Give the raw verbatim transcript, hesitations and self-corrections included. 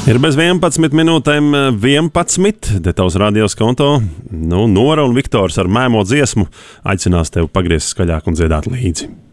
Ir bez vienpadsmit minūtēm vienpadsmit, te tavs radios konto. Nu, Nora un Viktors ar mēmo dziesmu aicinās tevi pagriezt skaļāk un dziedāt līdzi.